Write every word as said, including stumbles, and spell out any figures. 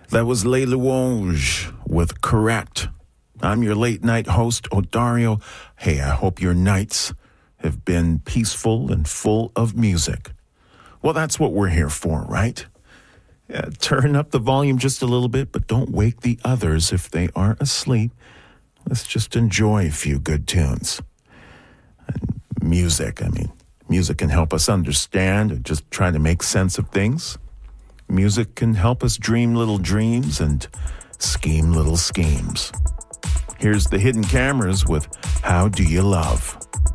That was Les Louanges with Correct. I'm your late night host, Odario. Hey, I hope your nights have been peaceful and full of music. Well, that's what we're here for, right? Yeah, turn up the volume just a little bit, but don't wake the others if they are asleep. Let's just enjoy a few good tunes. And music, I mean, music can help us understand and just try to make sense of things. Music can help us dream little dreams and scheme little schemes. Here's the Hidden Cameras with How Do You Love?